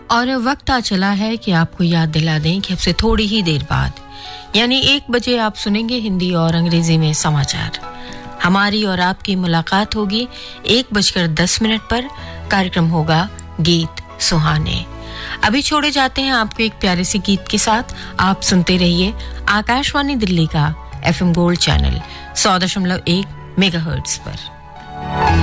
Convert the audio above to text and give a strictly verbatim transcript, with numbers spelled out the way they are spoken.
और वक्त आ चला है कि आपको याद दिला दें कि अब से थोड़ी ही देर बाद यानी एक बजे आप सुनेंगे हिंदी और अंग्रेजी में समाचार। हमारी और आपकी मुलाकात होगी एक बजकर दस मिनट पर। कार्यक्रम होगा गीत सुहाने। अभी छोड़े जाते हैं आपको एक प्यारे से गीत के साथ। आप सुनते रहिए आकाशवाणी दिल्ली का एफएम गोल्ड चैनल सौ दशमलव एक मेगाहर्ट्ज पर।